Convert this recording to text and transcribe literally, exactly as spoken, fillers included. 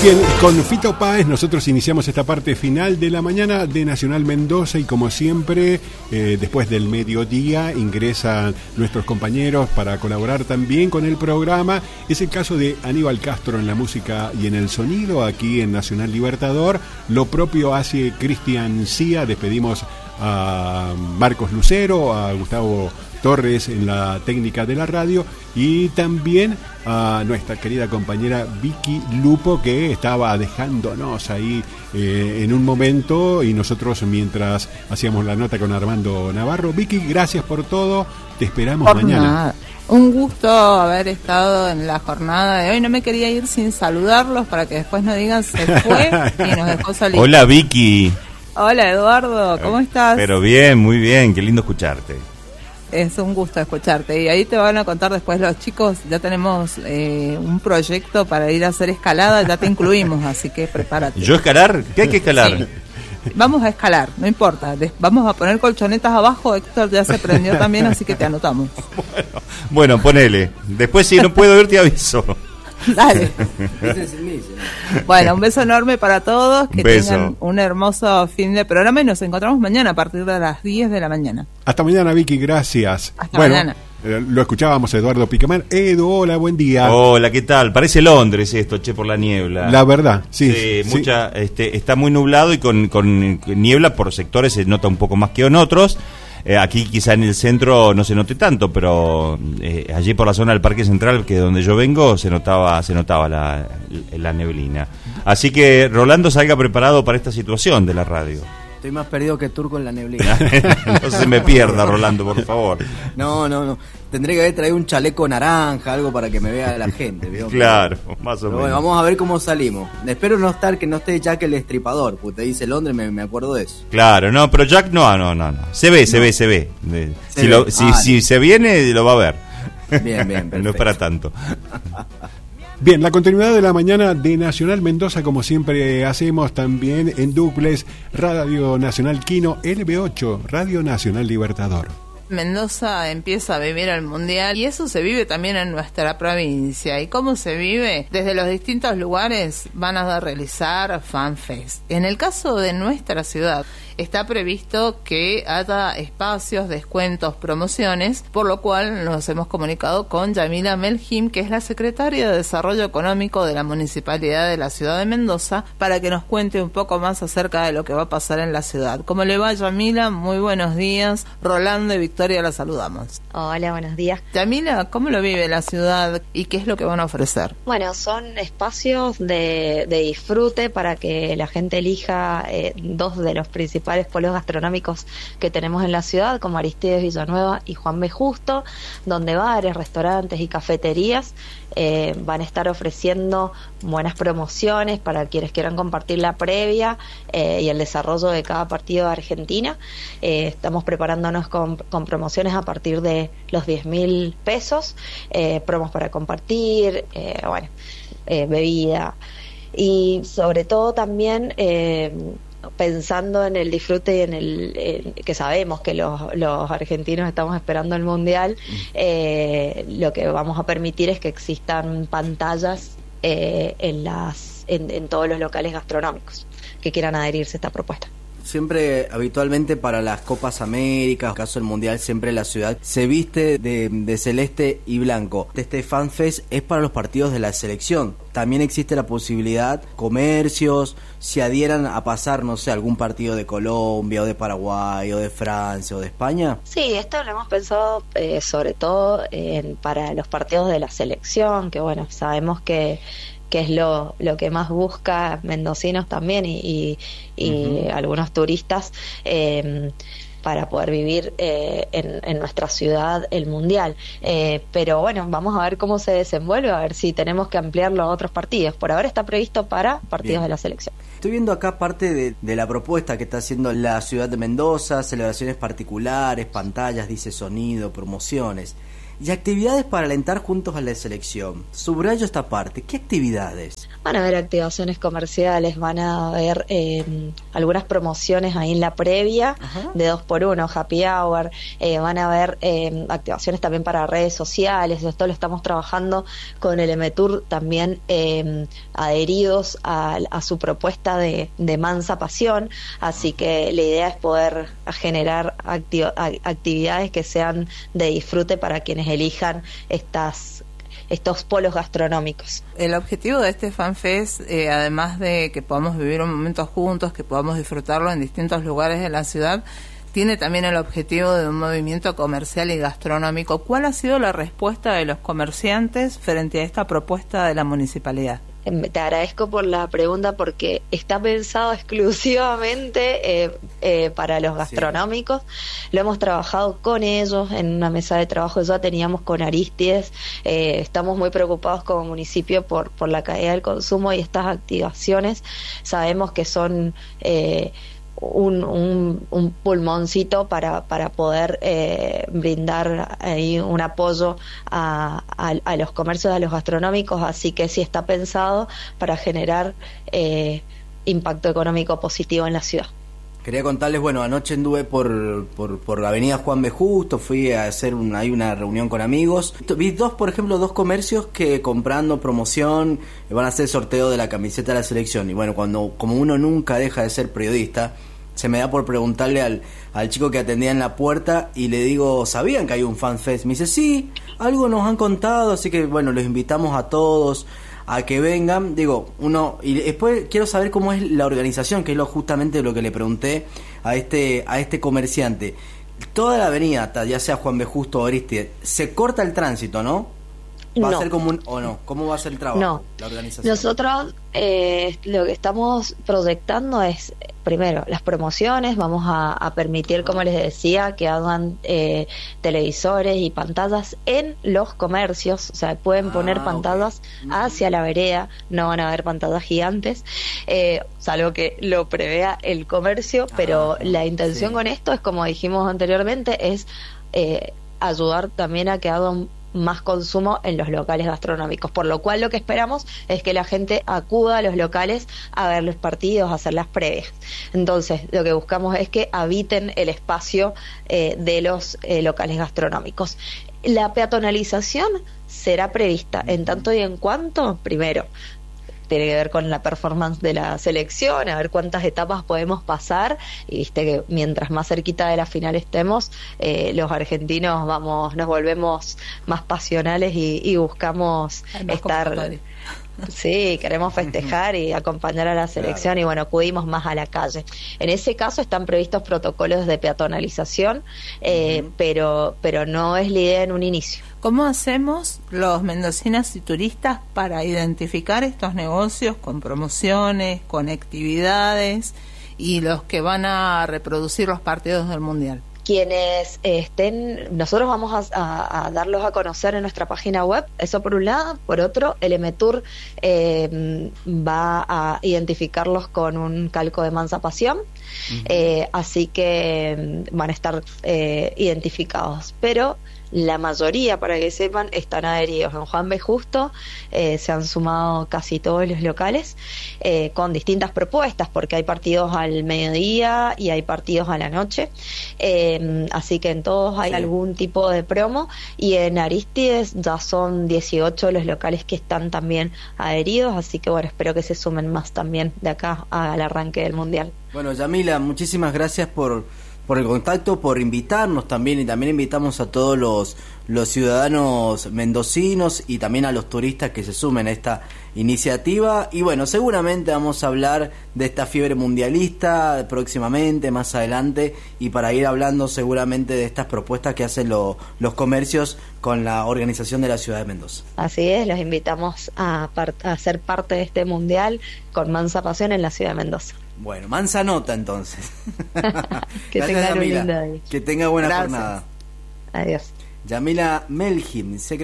Bien, con Fito Páez nosotros iniciamos esta parte final de la mañana de Nacional Mendoza y como siempre, eh, después del mediodía ingresan nuestros compañeros para colaborar también con el programa. Es el caso de Aníbal Castro en la música y en el sonido aquí en Nacional Libertador. Lo propio hace Cristian Cía. Despedimos a Marcos Lucero, a Gustavo Torres en la técnica de la radio y también a nuestra querida compañera Vicky Lupo, que estaba dejándonos ahí eh, en un momento y nosotros mientras hacíamos la nota con Armando Navarro. Vicky, gracias por todo, te esperamos por mañana. Nada. Un gusto haber estado en la jornada de hoy. No me quería ir sin saludarlos para que después no digan se fue y nos dejó salir. Hola Vicky. Hola Eduardo, ¿cómo estás? Pero bien, muy bien, qué lindo escucharte. Es un gusto escucharte y ahí te van a contar después los chicos. Ya tenemos eh, un proyecto para ir a hacer escalada, ya te incluimos, así que prepárate. ¿Yo escalar? ¿Qué hay que escalar? Sí. Vamos a escalar, no importa. Vamos a poner colchonetas abajo. Héctor ya se prendió también, así que te anotamos. Bueno, bueno, ponele. Después si no puedo ir te aviso. Dale. Bueno, un beso enorme para todos, que tengan un hermoso fin de programa y nos encontramos mañana a partir de las diez de la mañana. Hasta mañana, Vicky, gracias. Hasta bueno, mañana. Eh, lo escuchábamos a Eduardo Picamar. Edu, hola, buen día. Hola, ¿qué tal? Parece Londres esto, che, por la niebla. La verdad, sí. Sí, sí. mucha, este, está muy nublado y con, con niebla por sectores se nota un poco más que en otros. Eh, aquí quizá en el centro no se note tanto, pero eh, allí por la zona del Parque Central, que es donde yo vengo, se notaba se notaba la, la neblina. Así que Rolando salga preparado para esta situación de la radio. Estoy más perdido que Turco en la neblina. No se me pierda, Rolando, por favor. No, no, no. Tendré que haber traído un chaleco naranja, algo para que me vea la gente, ¿vio? Claro, más o Pero menos. bueno, vamos a ver cómo salimos. Espero no estar, que no esté Jack el Destripador, porque te dice Londres, me, me acuerdo de eso. Claro, no, pero Jack no, no, no, no. Se ve, se No. ve, se ve. De- Se si, ve. lo- si, Ah, si se viene, lo va a ver. Bien, bien, perfecto. No es para tanto. Bien, la continuidad de la mañana de Nacional Mendoza, como siempre hacemos también en Duplex, Radio Nacional Quino, L B ocho, Radio Nacional Libertador. Mendoza empieza a vivir el mundial y eso se vive también en nuestra provincia. ¿Y cómo se vive? Desde los distintos lugares van a realizar fanfest. En el caso de nuestra ciudad está previsto que haya espacios, descuentos, promociones, por lo cual nos hemos comunicado con Yamila Melhim, que es la secretaria de Desarrollo Económico de la Municipalidad de la Ciudad de Mendoza, para que nos cuente un poco más acerca de lo que va a pasar en la ciudad. ¿Cómo le va, Yamila? Muy buenos días. Rolando y Victoria la saludamos. Hola, buenos días. Yamila, ¿cómo lo vive la ciudad y qué es lo que van a ofrecer? Bueno, son espacios de, de disfrute para que la gente elija eh, dos de los principales polos gastronómicos que tenemos en la ciudad, como Aristides Villanueva y Juan B. Justo, donde bares, restaurantes y cafeterías eh, van a estar ofreciendo buenas promociones para quienes quieran compartir la previa eh, y el desarrollo de cada partido de Argentina. Eh, estamos preparándonos con, con promociones a partir de los diez mil pesos, eh, promos para compartir, eh, bueno, eh, bebida y sobre todo también eh, pensando en el disfrute y en el en, que sabemos que los, los argentinos estamos esperando el mundial, eh, lo que vamos a permitir es que existan pantallas eh, en las en, en todos los locales gastronómicos que quieran adherirse a esta propuesta. Siempre, habitualmente para las Copas Américas, en caso del Mundial, siempre la ciudad se viste de, de celeste y blanco. Este FanFest es para los partidos de la selección. También existe la posibilidad, comercios, se adhieran a pasar, no sé, algún partido de Colombia o de Paraguay o de Francia o de España. Sí, esto lo hemos pensado eh, sobre todo en, para los partidos de la selección, que bueno, sabemos que que es lo, lo que más busca mendocinos también y, y, y uh-huh. algunos turistas eh, para poder vivir eh, en, en nuestra ciudad el mundial. Eh, pero bueno, vamos a ver cómo se desenvuelve, a ver si tenemos que ampliarlo a otros partidos. Por ahora está previsto para partidos Bien. de la selección. Estoy viendo acá parte de, de la propuesta que está haciendo la ciudad de Mendoza, celebraciones particulares, pantallas, dice sonido, promociones. Y actividades para alentar juntos a la selección. Subrayo esta parte. ¿Qué actividades? van a haber activaciones comerciales, van a haber eh, algunas promociones ahí en la previa. Ajá. De dos por uno, happy hour, eh, van a haber eh, activaciones también para redes sociales. Esto lo estamos trabajando con el Emetur también eh, adheridos a, a su propuesta de, de Mansa Pasión, así que la idea es poder generar acti- actividades que sean de disfrute para quienes elijan estas estos polos gastronómicos. El objetivo de este FanFest, eh, además de que podamos vivir un momento juntos, que podamos disfrutarlo en distintos lugares de la ciudad, tiene también el objetivo de un movimiento comercial y gastronómico. ¿Cuál ha sido la respuesta de los comerciantes frente a esta propuesta de la municipalidad? Te agradezco por la pregunta porque está pensado exclusivamente eh, eh, para los gastronómicos. Sí. Lo hemos trabajado con ellos en una mesa de trabajo, ya teníamos con Aristides. Eh, estamos muy preocupados como municipio por, por la caída del consumo y estas activaciones. Sabemos que son... Eh, Un, un, un pulmoncito para, para poder eh, brindar ahí un apoyo a, a, a los comercios, a los gastronómicos, así que sí está pensado para generar eh, impacto económico positivo en la ciudad. Quería contarles, bueno, anoche anduve por, por, por la avenida Juan B. Justo, fui a hacer una, hay una reunión con amigos. Vi dos, por ejemplo, dos comercios que comprando promoción van a hacer sorteo de la camiseta de la selección. Y bueno, cuando como uno nunca deja de ser periodista, se me da por preguntarle al, al chico que atendía en la puerta y le digo, ¿sabían que hay un FanFest? Me dice, sí, algo nos han contado, así que bueno, los invitamos a todos a que vengan. Digo, uno, y después quiero saber cómo es la organización, que es lo justamente lo que le pregunté a este a este comerciante. Toda la avenida, ya sea Juan B. Justo o Aristides, se corta el tránsito, ¿no? ¿Va no. a ser como un, o no? ¿Cómo va a ser el trabajo? No. La organización. Nosotros eh, lo que estamos proyectando es, primero, las promociones. Vamos a, a permitir, como les decía, que hagan eh, televisores y pantallas en los comercios. O sea, pueden ah, poner pantallas okay. hacia la vereda. No van a haber pantallas gigantes, eh, salvo que lo prevea el comercio. Ah, pero la intención sí. con esto es, como dijimos anteriormente, es eh, ayudar también a que hagan más consumo en los locales gastronómicos, por lo cual lo que esperamos es que la gente acuda a los locales a ver los partidos, a hacer las previas. Entonces, lo que buscamos es que habiten el espacio eh, de los eh, locales gastronómicos. La peatonalización será prevista en tanto y en cuanto, primero, tiene que ver con la performance de la selección, a ver cuántas etapas podemos pasar, y viste que mientras más cerquita de la final estemos, eh, los argentinos vamos, nos volvemos más pasionales y, y buscamos estar... Sí, queremos festejar y acompañar a la selección, claro. Y bueno, acudimos más a la calle. En ese caso están previstos protocolos de peatonalización, eh, uh-huh. pero, pero no es la idea en un inicio. ¿Cómo hacemos los mendocinos y turistas para identificar estos negocios con promociones, con actividades y los que van a reproducir los partidos del Mundial? Quienes estén, nosotros vamos a, a, a darlos a conocer en nuestra página web, eso por un lado. Por otro, el Emetur eh, va a identificarlos con un calco de Mansa Pasión, uh-huh. eh, así que van a estar eh, identificados, pero la mayoría, para que sepan, están adheridos. En Juan B. Justo eh, se han sumado casi todos los locales eh, con distintas propuestas, porque hay partidos al mediodía y hay partidos a la noche, eh, así que en todos hay sí. algún tipo de promo, y en Aristides ya son dieciocho los locales que están también adheridos, así que bueno, espero que se sumen más también de acá al arranque del Mundial. Bueno, Yamila, muchísimas gracias por por el contacto, por invitarnos también, y también invitamos a todos los, los ciudadanos mendocinos y también a los turistas que se sumen a esta iniciativa. Y bueno, seguramente vamos a hablar de esta fiebre mundialista próximamente, más adelante, y para ir hablando seguramente de estas propuestas que hacen lo, los comercios con la organización de la ciudad de Mendoza. Así es, los invitamos a, part- a ser parte de este mundial con Mansa Pasión en la ciudad de Mendoza. Bueno, mansa nota entonces. Que tenga un lindo día. Que tenga buena Gracias. jornada. Adiós. Yamila Melhim,